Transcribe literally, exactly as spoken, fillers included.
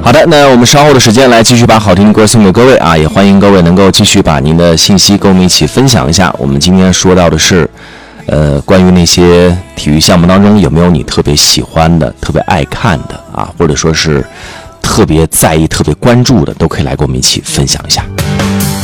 好的，那我们稍后的时间来继续把好听的歌送给各位啊，也欢迎各位能够继续把您的信息跟我们一起分享一下。我们今天说到的是呃，关于那些体育项目当中有没有你特别喜欢的、特别爱看的啊，或者说是特别在意、特别关注的，都可以来跟我们一起分享一下。